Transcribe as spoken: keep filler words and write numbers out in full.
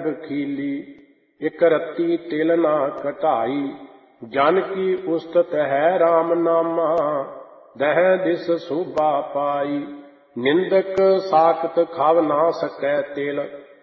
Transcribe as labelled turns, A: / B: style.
A: जग खीली, इक रत्ती तिल ना घटाई। जन की उस्तत है राम नामा, दह दिस शोभा पाई। निंदक साकत खाव ना सकै तिल,